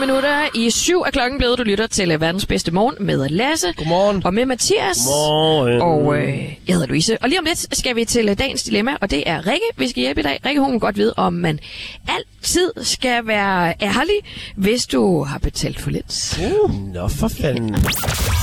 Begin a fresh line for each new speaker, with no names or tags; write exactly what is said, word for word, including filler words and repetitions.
minutter i syv er klokken blevet. Du lytter til verdens bedste morgen med Lasse.
Godmorgen.
Og med Mathias.
Godmorgen.
Og øh, jeg hedder Louise. Og lige om lidt skal vi til dagens dilemma, og det er Rikke, vi skal hjælpe i dag. Rikke, hun kan godt vide, om man altid skal være ærlig, hvis du har betalt for lidt.
Uh, nå for fanden.